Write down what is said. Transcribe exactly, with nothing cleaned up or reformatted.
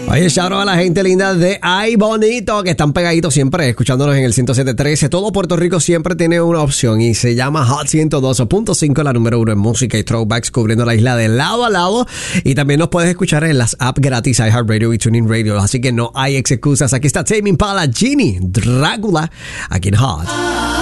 Oye, shout out a la gente linda de Ay Bonito, que están pegaditos siempre, escuchándonos en el ciento siete punto trece. Todo Puerto Rico siempre tiene una opción y se llama Hot ciento dos punto cinco, la número uno en música y throwbacks, cubriendo la isla de lado a lado. Y también nos puedes escuchar en las apps gratis iHeartRadio y TuneIn Radio. Así que no hay excusas. Aquí está Tame Impala, Genie, Drácula, aquí en Hot.